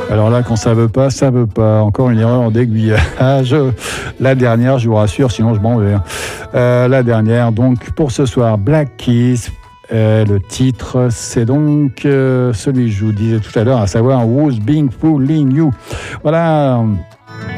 Alors là, quand ça veut pas, ça veut pas. Encore une erreur d'aiguillage. La dernière, je vous rassure, sinon je m'en vais. La dernière, donc pour ce soir, Black Keys. Le titre, c'est donc celui que je vous disais tout à l'heure, à savoir Who's Been Fooling You. Voilà.